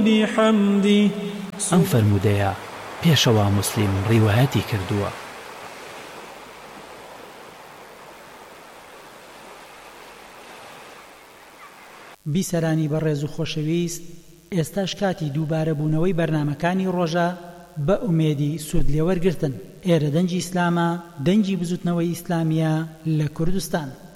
بحمده ئەم فەرموودەیە پێشەوە موسلیم ڕیوایەتی کردووە. بیسەرانی بەڕێز و خۆشەویست، ئێستاش کاتی دووبارە بوونەوەی بەرنامەکانی ڕۆژە بە ئومێدی سوود لێوەرگرتن. ئێرە دەنگی ئیسلامە، دەنگی بزوتنەوەی ئیسلامیە لە کوردستان.